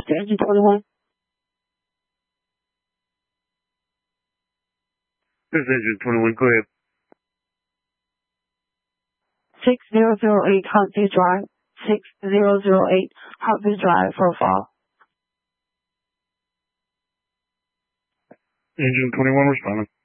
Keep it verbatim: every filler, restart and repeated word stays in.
Engine twenty-one. This is Engine twenty-one. Go ahead. six zero zero eight Huntsville Drive. six zero zero eight Huntsville Drive for a fall. Engine twenty-one responding.